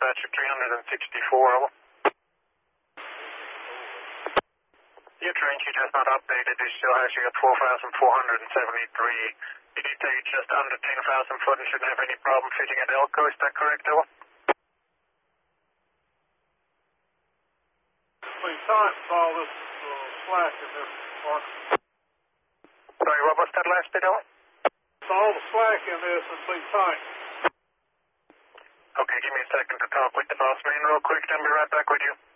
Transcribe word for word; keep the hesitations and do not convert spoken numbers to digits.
dispatcher three hundred sixty-four, over. Your train sheet has not updated. It still has you at four thousand four hundred seventy-three. You did take just under ten thousand foot and shouldn't have any problem fitting at Elko. Is that correct, over? Please time all this uh, slack in this mark. Sorry, what was that last bit, over? All the slack in this and please time. Okay, give me a second to talk with the boss man real quick, then I'll be right back with you.